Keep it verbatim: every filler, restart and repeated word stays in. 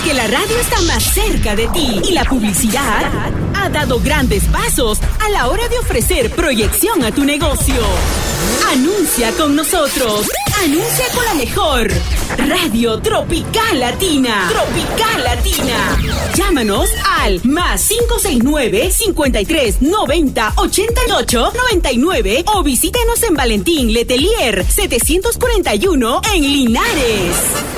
Porque la radio está más cerca de ti y la publicidad ha dado grandes pasos a la hora de ofrecer proyección a tu negocio. Anuncia con nosotros. Anuncia con la mejor Radio Tropical Latina. Tropical Latina. Llámanos al más cinco seis nueve, cincuenta y tres, noventa, ochenta y ocho, noventa y nueve o visítenos en Valentín Letelier setecientos cuarenta y uno en Linares.